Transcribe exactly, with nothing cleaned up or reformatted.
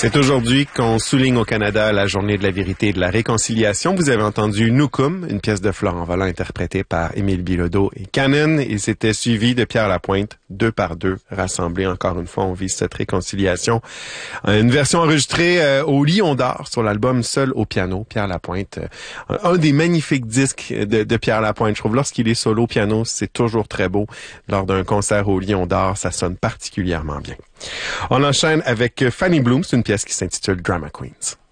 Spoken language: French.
C'est aujourd'hui qu'on souligne au Canada la journée de la vérité et de la réconciliation. Vous avez entendu Nukum, une pièce de Florent Volant interprétée par Émile Bilodeau et Canon, et c'était suivi de Pierre Lapointe, deux par deux, rassemblés. Encore une fois, on vise cette réconciliation. Une version enregistrée euh, au Lion d'Or sur l'album Seul au piano, Pierre Lapointe. Euh, un des magnifiques disques de, de Pierre Lapointe. Je trouve lorsqu'il est solo au piano, c'est toujours très beau. Lors d'un concert au Lion d'Or, ça sonne particulièrement bien. On enchaîne avec Fanny Bloom, c'est une pièce qui s'intitule Drama Queens.